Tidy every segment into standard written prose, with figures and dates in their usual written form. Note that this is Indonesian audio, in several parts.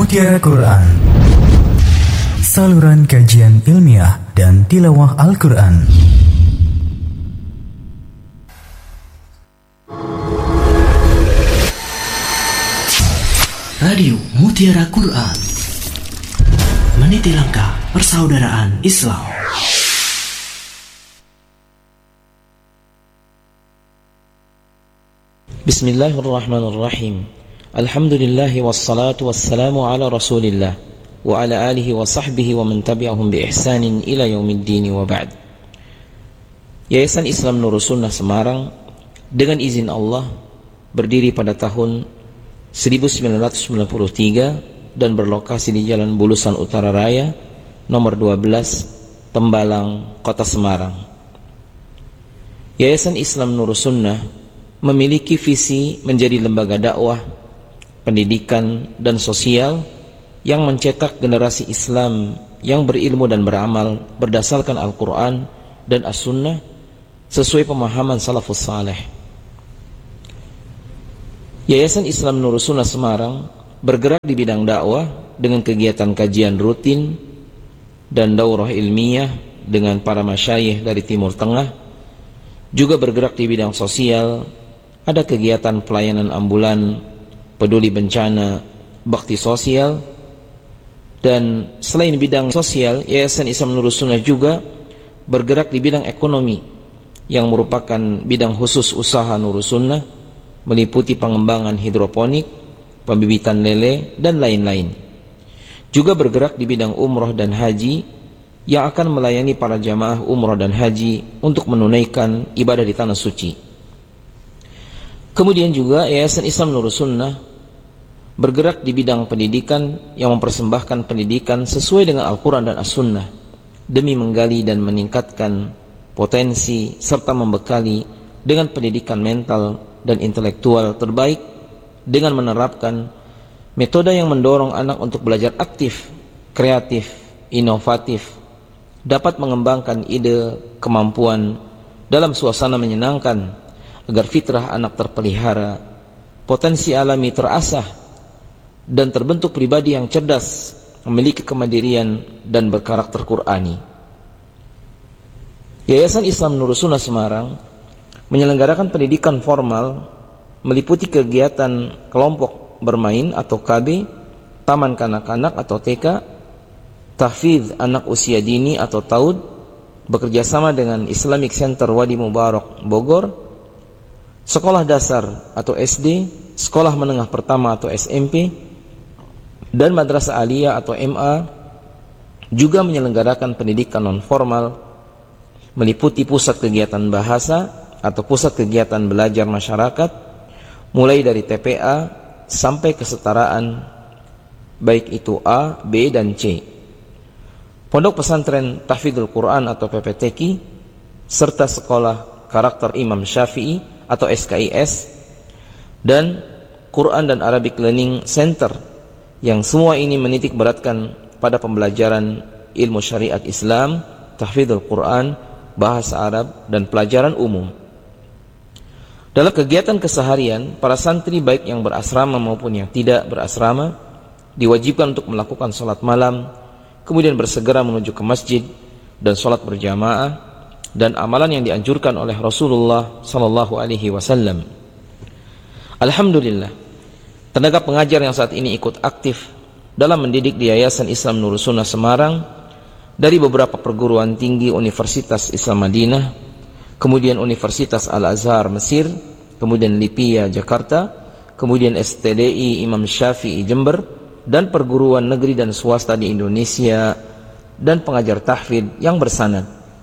Mutiara Quran, saluran kajian ilmiah dan tilawah Al-Quran. Radio Mutiara Quran, meniti langkah persaudaraan Islam. Bismillahirrahmanirrahim. Alhamdulillahi wassalatu wassalamu ala rasulillah wa ala alihi wa sahbihi wa man tabi'ahum bi ihsanin ila yaumiddin wa ba'd. Yayasan Islam Nurus Sunnah Semarang dengan izin Allah berdiri pada tahun 1993 dan berlokasi di Jalan Bulusan Utara Raya nomor 12 Tembalang, Kota Semarang. Yayasan Islam Nurus Sunnah memiliki visi menjadi lembaga dakwah, pendidikan, dan sosial yang mencetak generasi Islam yang berilmu dan beramal berdasarkan Al-Quran dan As-Sunnah sesuai pemahaman salafus saleh. Yayasan Islam Nurus Sunnah Semarang bergerak di bidang dakwah dengan kegiatan kajian rutin dan daurah ilmiah dengan para masyayikh dari Timur Tengah, juga bergerak di bidang sosial, ada kegiatan pelayanan ambulan, peduli bencana, bakti sosial, dan selain bidang sosial, Yayasan Islam Nurus Sunnah juga bergerak di bidang ekonomi yang merupakan bidang khusus usaha Nurus Sunnah, meliputi pengembangan hidroponik, pembibitan lele, dan lain-lain. Juga bergerak di bidang umroh dan haji yang akan melayani para jamaah umroh dan haji untuk menunaikan ibadah di tanah suci. Kemudian juga Yayasan Islam Nurus Sunnah bergerak di bidang pendidikan yang mempersembahkan pendidikan sesuai dengan Al-Quran dan As-Sunnah demi menggali dan meningkatkan potensi serta membekali dengan pendidikan mental dan intelektual terbaik dengan menerapkan metode yang mendorong anak untuk belajar aktif, kreatif, inovatif, dapat mengembangkan ide, kemampuan dalam suasana menyenangkan agar fitrah anak terpelihara, potensi alami terasah, dan terbentuk pribadi yang cerdas, memiliki kemandirian dan berkarakter Qur'ani. Yayasan Islam Nurus Sunnah Semarang menyelenggarakan pendidikan formal meliputi kegiatan kelompok bermain atau KB, taman kanak-kanak atau TK, tahfidz anak usia dini atau TAUD, bekerjasama dengan Islamic Center Wadi Mubarak Bogor, sekolah dasar atau SD, sekolah menengah pertama atau SMP, dan madrasah aliyah atau MA, juga menyelenggarakan pendidikan non-formal meliputi pusat kegiatan bahasa atau pusat kegiatan belajar masyarakat mulai dari TPA sampai kesetaraan baik itu A, B, dan C, pondok pesantren Tahfidzul Quran atau PPTQ, serta sekolah karakter Imam Syafi'i atau SKIS, dan Quran dan Arabic Learning Center yang semua ini menitik beratkan pada pembelajaran ilmu syariat Islam, tahfidzul Quran, bahasa Arab, dan pelajaran umum. Dalam kegiatan keseharian, para santri baik yang berasrama maupun yang tidak berasrama diwajibkan untuk melakukan sholat malam, kemudian bersegera menuju ke masjid dan sholat berjamaah, dan amalan yang dianjurkan oleh Rasulullah SAW. Alhamdulillah, tenaga pengajar yang saat ini ikut aktif dalam mendidik di Yayasan Islam Nurus Sunnah Semarang dari beberapa perguruan tinggi Universitas Islam Madinah, kemudian Universitas Al-Azhar Mesir, kemudian Lipia Jakarta, kemudian STDI Imam Syafi'i Jember, dan perguruan negeri dan swasta di Indonesia, dan pengajar tahfidz yang bersanad.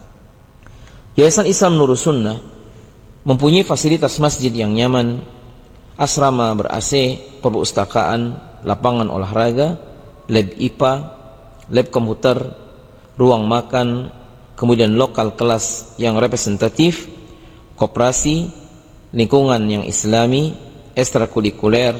Yayasan Islam Nurus Sunnah mempunyai fasilitas masjid yang nyaman, asrama ber-AC, perpustakaan, lapangan olahraga, lab IPA, lab komputer, ruang makan, kemudian lokal kelas yang representatif, koperasi, lingkungan yang islami, ekstrakurikuler,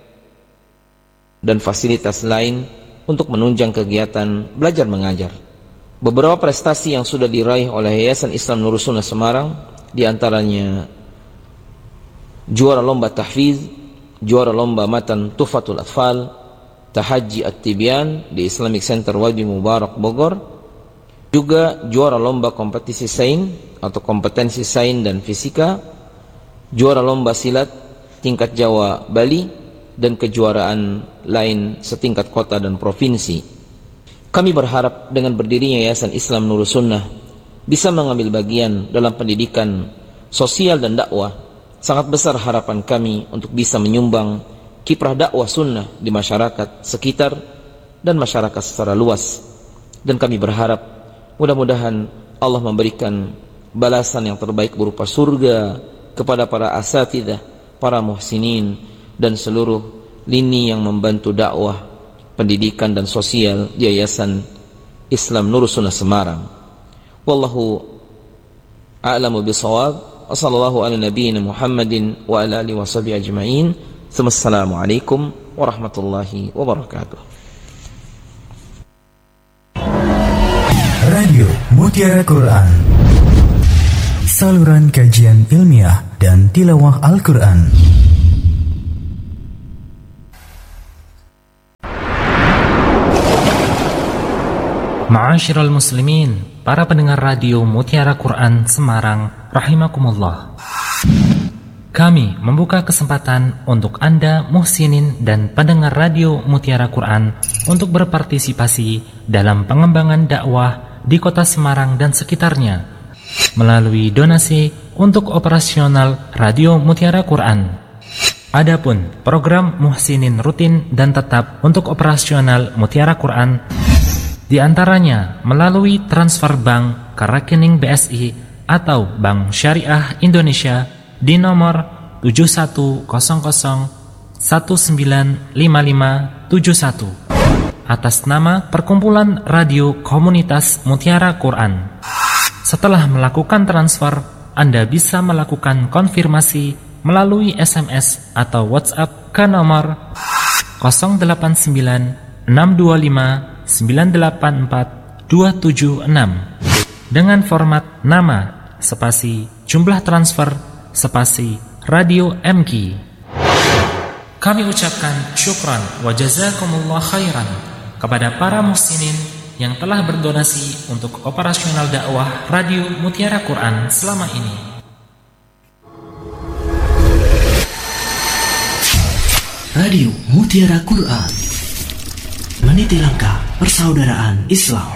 dan fasilitas lain untuk menunjang kegiatan belajar mengajar. Beberapa prestasi yang sudah diraih oleh Yayasan Islam Nurus Sunnah Semarang, diantaranya juara lomba tahfidz, juara lomba matan Tuhfatul Atfal, Tahajji At-Tibyan di Islamic Center Wadi Mubarak Bogor, juga juara lomba kompetisi sains atau kompetensi sains dan fisika, juara lomba silat tingkat Jawa Bali, dan kejuaraan lain setingkat kota dan provinsi. Kami berharap dengan berdirinya Yayasan Islam Nurus Sunnah bisa mengambil bagian dalam pendidikan sosial dan dakwah. Sangat besar harapan kami untuk bisa menyumbang kiprah dakwah sunnah di masyarakat sekitar dan masyarakat secara luas. Dan kami berharap mudah-mudahan Allah memberikan balasan yang terbaik berupa surga kepada para asatidzah, para muhsinin, dan seluruh lini yang membantu dakwah, pendidikan dan sosial di Yayasan Islam Nurus Sunnah Semarang. Wallahu a'lamu bishawab. Wassallallahu ala nabiyyina Muhammadin wa ala alihi washabihi ajma'in. Assalamualaikum warahmatullahi wabarakatuh. Radio Mutiara Quran, saluran kajian ilmiah dan tilawah Al-Quran. Ma'asyiral muslimin, para pendengar radio Mutiara Quran Semarang, rahimakumullah. Kami membuka kesempatan untuk Anda muhsinin dan pendengar radio Mutiara Quran untuk berpartisipasi dalam pengembangan dakwah di kota Semarang dan sekitarnya melalui donasi untuk operasional radio Mutiara Quran. Adapun program muhsinin rutin dan tetap untuk operasional Mutiara Quran di antaranya melalui transfer bank ke rekening BSI atau Bank Syariah Indonesia di nomor 7100195571 atas nama Perkumpulan Radio Komunitas Mutiara Quran. Setelah melakukan transfer, Anda bisa melakukan konfirmasi melalui SMS atau WhatsApp ke nomor 089625984276 dengan format nama spasi jumlah transfer spasi radio MQ. Kami ucapkan syukran wa jazakumullah khairan kepada para muhsinin yang telah berdonasi untuk operasional dakwah radio Mutiara Quran selama ini. Radio Mutiara Quran, meniti langkah persaudaraan Islam.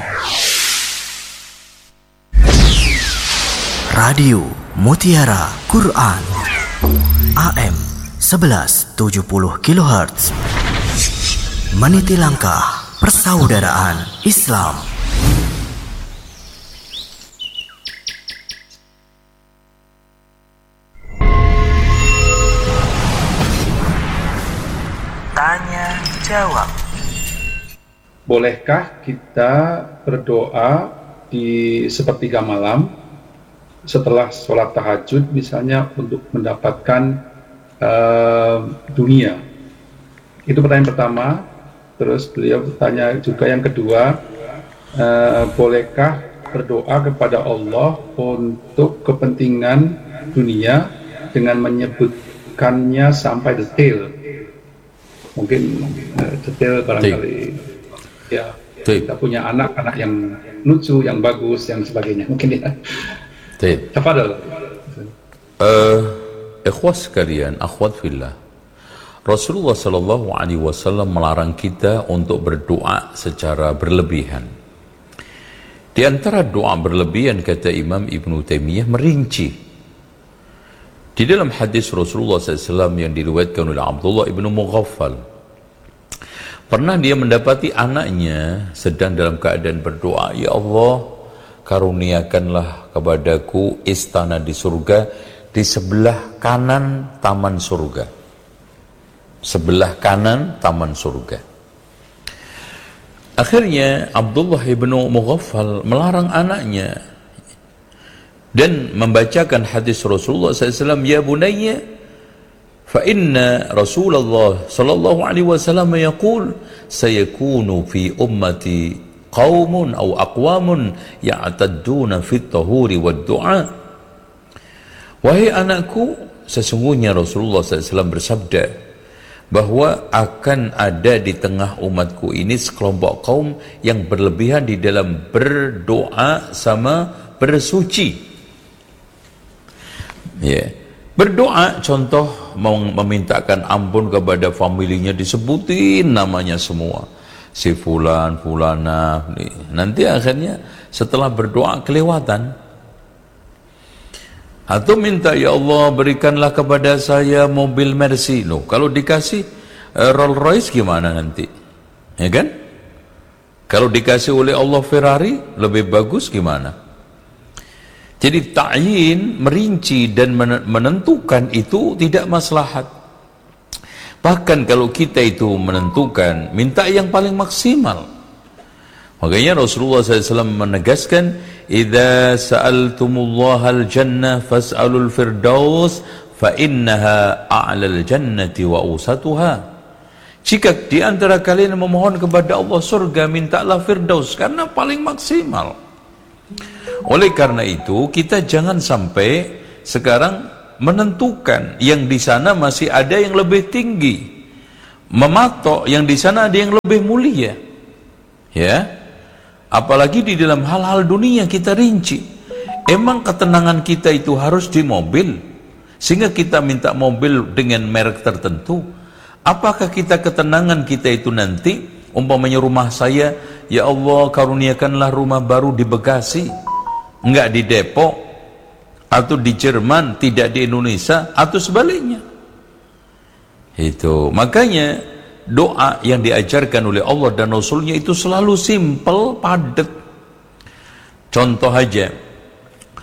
Radio Mutiara Quran, AM 1170 kHz, meniti langkah persaudaraan Islam. Tanya jawab. Bolehkah kita berdoa di sepertiga malam setelah sholat tahajud misalnya untuk mendapatkan dunia? Itu pertanyaan pertama. Terus beliau bertanya juga yang kedua, bolehkah berdoa kepada Allah untuk kepentingan dunia dengan menyebutkannya sampai detail? Mungkin detail barangkali ya, kita punya anak-anak yang lucu, yang bagus, yang sebagainya mungkin ya. Tafadhal. Ikhwas sekalian, akhwat fillah, Rasulullah sallallahu alaihi wasallam melarang kita untuk berdoa secara berlebihan. Di antara doa berlebihan, kata Imam Ibnu Taimiyah, merinci. Di dalam hadis Rasulullah SAW yang diriwayatkan oleh Abdullah ibnu Mughaffal, pernah dia mendapati anaknya sedang dalam keadaan berdoa, ya Allah, karuniakanlah kepadaku istana di surga di sebelah kanan taman surga. Sebelah kanan taman surga. Akhirnya Abdullah ibnu Mughaffal melarang anaknya dan membacakan hadis Rasulullah SAW, ya bunayya, fa inna Rasulullah sallallahu alaihi wasallam yaqul sayakunu fi ummati qaumun aw aqwamun ya'tadduna fit tahuri wad du'a. Wahai anakku, sesungguhnya Rasulullah SAW bersabda, bahwa akan ada di tengah umatku ini sekelompok kaum yang berlebihan di dalam berdoa sama bersuci. Ya. Berdoa, contoh mau memintakan ampun kepada familinya, disebutin namanya semua, si fulan, fulana. Nanti akhirnya setelah berdoa kelewatan. Atau minta, ya Allah berikanlah kepada saya mobil Mercy. Loh, kalau dikasih Rolls Royce gimana nanti? Ya kan? Kalau dikasih oleh Allah Ferrari lebih bagus gimana? Jadi ta'yin, merinci dan menentukan itu tidak maslahat. Bahkan kalau kita itu menentukan, minta yang paling maksimal. Makanya Rasulullah SAW menegaskan, "Idza sa'altumullaha al-jannah fas'alul firdaus fa innaha a'lal jannati wa awsatuha." Jika di antara kalian memohon kepada Allah surga, mintalah firdaus karena paling maksimal. Oleh karena itu, kita jangan sampai sekarang menentukan yang di sana masih ada yang lebih tinggi, mematok yang di sana ada yang lebih mulia. Ya. Apalagi di dalam hal-hal dunia kita rinci. Emang ketenangan kita itu harus di mobil, sehingga kita minta mobil dengan merek tertentu? Apakah kita ketenangan kita itu nanti, umpamanya rumah saya, ya Allah karuniakanlah rumah baru di Bekasi, enggak di Depok, atau di Jerman, tidak di Indonesia, atau sebaliknya. Itu makanya doa yang diajarkan oleh Allah dan Rasulnya itu selalu simpel, padat. Contoh aja,